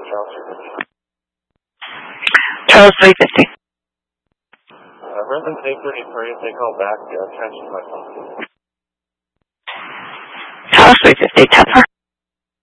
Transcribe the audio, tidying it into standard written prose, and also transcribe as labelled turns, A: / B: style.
A: Charles 350.
B: Residence 833, if they call back, transfer my phone.
A: Charles 350, Tupper.